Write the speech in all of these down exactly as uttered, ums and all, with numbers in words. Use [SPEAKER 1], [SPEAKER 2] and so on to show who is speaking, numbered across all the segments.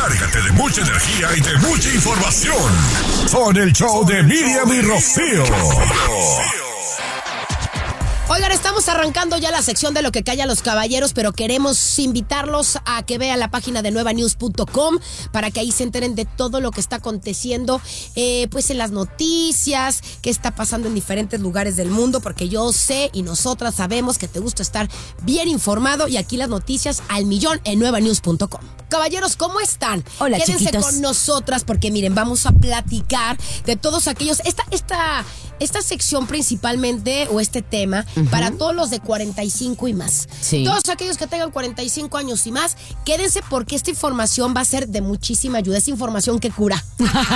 [SPEAKER 1] Cárgate de mucha energía y de mucha información. Con el show de Miriam y Rocío.
[SPEAKER 2] Oigan, estamos arrancando ya la sección de lo que calla los caballeros, pero queremos invitarlos a que vean la página de nueva news punto com para que ahí se enteren de todo lo que está aconteciendo, eh, pues en las noticias, qué está pasando en diferentes lugares del mundo, porque yo sé y nosotras sabemos que te gusta estar bien informado, y aquí las noticias al millón en nueva news punto com. Caballeros, ¿cómo están?
[SPEAKER 3] Hola,
[SPEAKER 2] Quédense
[SPEAKER 3] chiquitos.
[SPEAKER 2] con nosotras porque miren, vamos a platicar de todos aquellos, esta, esta, esta sección principalmente, o este tema, uh-huh, para todos los de cuarenta y cinco y más.
[SPEAKER 3] Sí.
[SPEAKER 2] Todos aquellos que tengan cuarenta y cinco años y más, quédense porque esta información va a ser de muchísima ayuda. Es información que cura.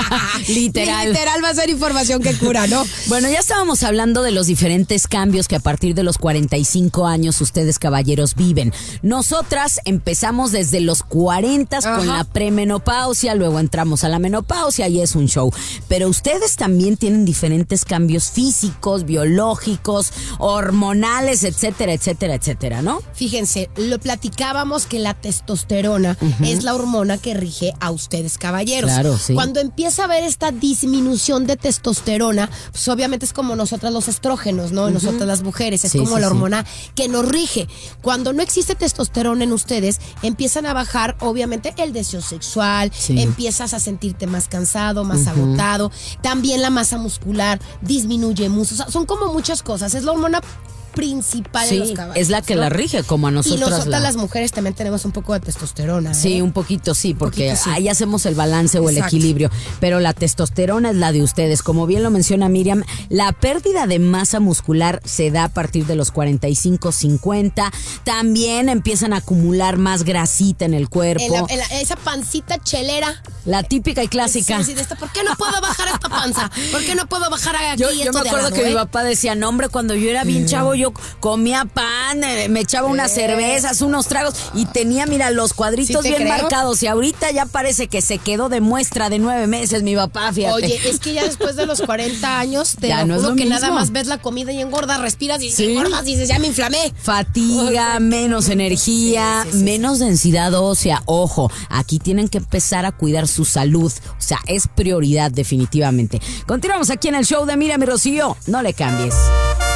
[SPEAKER 3] Literal.
[SPEAKER 2] Literal va a ser información que cura, ¿no?
[SPEAKER 3] Bueno, ya estábamos hablando de los diferentes cambios que a partir de los cuarenta y cinco años ustedes, caballeros, viven. Nosotras empezamos desde los cuarenta con la premenopausia, luego entramos a la menopausia y es un show. Pero ustedes también tienen diferentes cambios físicos, biológicos, hormonales, etcétera, etcétera, etcétera, ¿no?
[SPEAKER 2] Fíjense, lo platicábamos que la testosterona uh-huh. es la hormona que rige a ustedes, caballeros.
[SPEAKER 3] Claro, sí.
[SPEAKER 2] Cuando empieza a haber esta disminución de testosterona, pues obviamente es como nosotras los estrógenos, ¿no? Uh-huh. Nosotras las mujeres, es sí, como sí, la hormona sí. que nos rige. Cuando no existe testosterona en ustedes, empiezan a bajar, obviamente, el deseo sexual, sí. empiezas a sentirte más cansado, más uh-huh. agotado. También la masa muscular disminuye mucho. O sea, son como muchas cosas. Es la hormona principal
[SPEAKER 3] sí,
[SPEAKER 2] en los caballos,
[SPEAKER 3] es la que
[SPEAKER 2] ¿no?
[SPEAKER 3] la rige, como a nosotras.
[SPEAKER 2] Y nosotras
[SPEAKER 3] la...
[SPEAKER 2] las mujeres también tenemos un poco de testosterona, ¿eh?
[SPEAKER 3] Sí, un poquito sí, porque
[SPEAKER 2] poquito, sí.
[SPEAKER 3] ahí hacemos el balance o
[SPEAKER 2] Exacto.
[SPEAKER 3] el equilibrio. Pero la testosterona es la de ustedes. Como bien lo menciona Miriam, la pérdida de masa muscular se da a partir de los cuarenta y cinco, cincuenta. También empiezan a acumular más grasita en el cuerpo.
[SPEAKER 2] En la, en la, esa pancita chelera.
[SPEAKER 3] La típica y clásica.
[SPEAKER 2] Sí, sí, de esta, ¿por qué no puedo bajar esta panza? ¿Por qué no puedo bajar aquí
[SPEAKER 3] yo,
[SPEAKER 2] esto
[SPEAKER 3] yo me
[SPEAKER 2] de
[SPEAKER 3] acuerdo
[SPEAKER 2] lado,
[SPEAKER 3] que
[SPEAKER 2] eh?
[SPEAKER 3] mi papá decía, no, hombre, cuando yo era bien chavo, yo comía pan, me echaba unas cervezas, unos tragos y tenía, mira, los cuadritos
[SPEAKER 2] ¿Sí
[SPEAKER 3] bien
[SPEAKER 2] creo?
[SPEAKER 3] marcados. Y ahorita ya parece que se quedó de muestra de nueve meses mi papá, fíjate.
[SPEAKER 2] Oye, es que ya después de los cuarenta años, te
[SPEAKER 3] ya
[SPEAKER 2] lo
[SPEAKER 3] no
[SPEAKER 2] juro
[SPEAKER 3] es lo
[SPEAKER 2] que
[SPEAKER 3] mismo.
[SPEAKER 2] Nada más ves la comida y engordas, respiras y
[SPEAKER 3] ¿Sí?
[SPEAKER 2] engordas y dices, ya me inflamé.
[SPEAKER 3] Fatiga, menos energía, sí, sí, sí, menos sí. densidad ósea. Ojo, aquí tienen que empezar a cuidar su salud. O sea, es prioridad definitivamente. Continuamos aquí en el show de Miriam y Rocío. No le cambies.